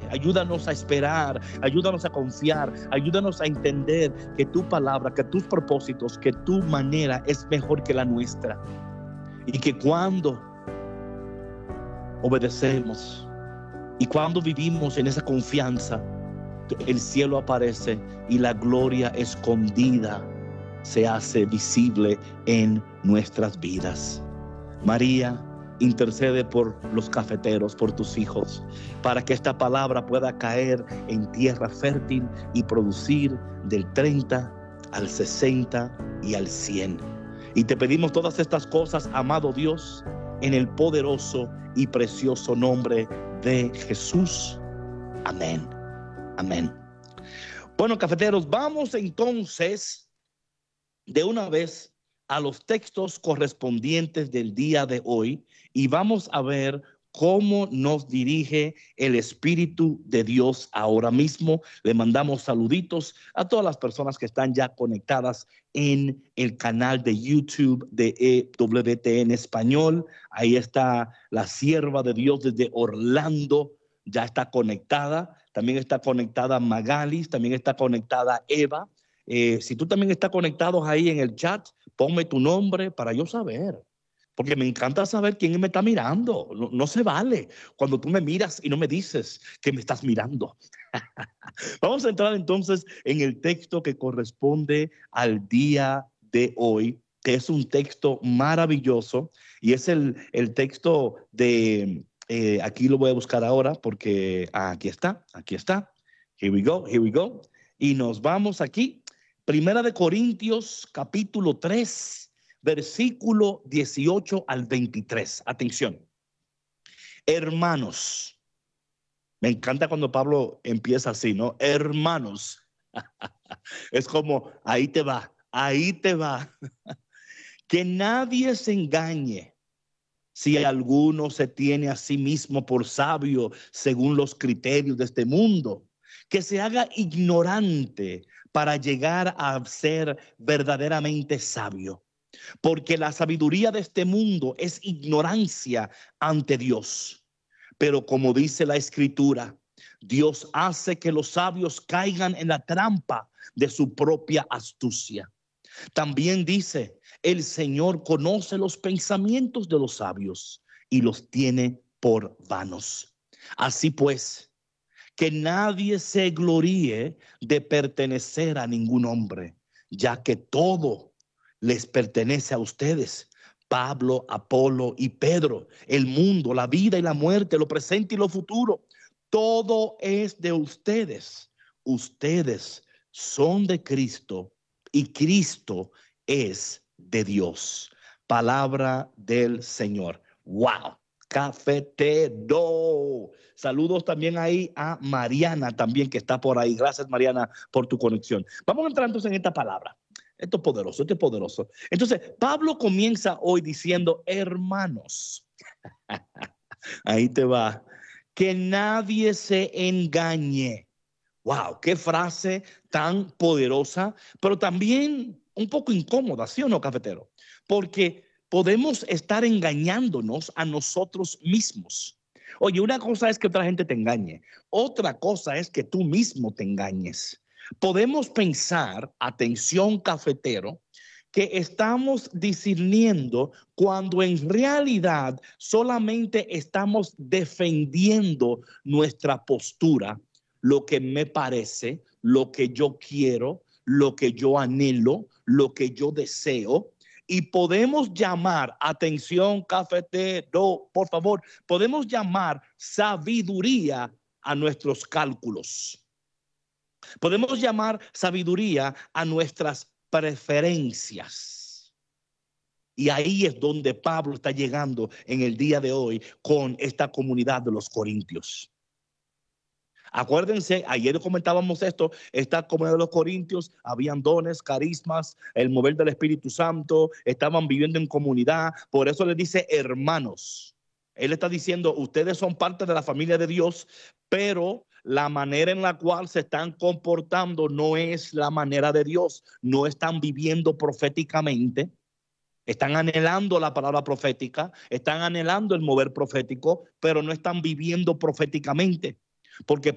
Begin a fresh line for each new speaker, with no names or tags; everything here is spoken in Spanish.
ayúdanos a esperar, ayúdanos a confiar, ayúdanos a entender que tu palabra, que tus propósitos, que tu manera es mejor que la nuestra. Y que cuando obedecemos y cuando vivimos en esa confianza, el cielo aparece y la gloria escondida se hace visible en nuestras vidas. María, intercede por los cafeteros, por tus hijos, para que esta palabra pueda caer en tierra fértil y producir del 30 al 60 y al 100. Y te pedimos todas estas cosas, amado Dios, en el poderoso y precioso nombre de Jesús. Amén. Amén. Bueno, cafeteros, vamos entonces de una vez a los textos correspondientes del día de hoy y vamos a ver cómo nos dirige el Espíritu de Dios ahora mismo. Le mandamos saluditos a todas las personas que están ya conectadas en el canal de YouTube de EWTN Español. Ahí está la sierva de Dios desde Orlando, ya está conectada. También está conectada Magalis, también está conectada Eva. Si tú también estás conectado ahí en el chat, ponme tu nombre para yo saber. Porque me encanta saber quién me está mirando. No se vale cuando tú me miras y no me dices que me estás mirando. Vamos a entrar entonces en el texto que corresponde al día de hoy, que es un texto maravilloso y es el texto de, aquí lo voy a buscar ahora porque aquí está. Here we go. Y nos vamos aquí. Primera de Corintios, capítulo 3. Versículo 18 al 23. Atención. Hermanos. Me encanta cuando Pablo empieza así, ¿no? Hermanos. Es como, ahí te va. Que nadie se engañe. Si alguno se tiene a sí mismo por sabio según los criterios de este mundo, que se haga ignorante para llegar a ser verdaderamente sabio. Porque la sabiduría de este mundo es ignorancia ante Dios. Pero como dice la Escritura, Dios hace que los sabios caigan en la trampa de su propia astucia. También dice, el Señor conoce los pensamientos de los sabios y los tiene por vanos. Así pues, que nadie se gloríe de pertenecer a ningún hombre, ya que todo les pertenece a ustedes. Pablo, Apolo y Pedro, el mundo, la vida y la muerte, lo presente y lo futuro. Todo es de ustedes. Ustedes son de Cristo y Cristo es de Dios. Palabra del Señor. ¡Wow! Cafetero. Saludos también ahí a Mariana también que está por ahí. Gracias, Mariana, por tu conexión. Vamos a entrar entonces en esta palabra. Esto es poderoso. Entonces, Pablo comienza hoy diciendo, hermanos, ahí te va, que nadie se engañe. Wow, qué frase tan poderosa, pero también un poco incómoda, ¿sí o no, cafetero? Porque podemos estar engañándonos a nosotros mismos. Oye, una cosa es que otra gente te engañe, otra cosa es que tú mismo te engañes. Podemos pensar, atención cafetero, que estamos discerniendo cuando en realidad solamente estamos defendiendo nuestra postura, lo que me parece, lo que yo quiero, lo que yo anhelo, lo que yo deseo. Y podemos llamar, atención cafetero, por favor, podemos llamar sabiduría a nuestros cálculos. Podemos llamar sabiduría a nuestras preferencias. Y ahí es donde Pablo está llegando en el día de hoy con esta comunidad de los corintios. Acuérdense, ayer comentábamos esto, esta comunidad de los corintios, habían dones, carismas, el mover del Espíritu Santo, estaban viviendo en comunidad, por eso les dice hermanos. Él está diciendo, ustedes son parte de la familia de Dios, pero la manera en la cual se están comportando no es la manera de Dios, no están viviendo proféticamente. Están anhelando la palabra profética, están anhelando el mover profético, pero no están viviendo proféticamente. Porque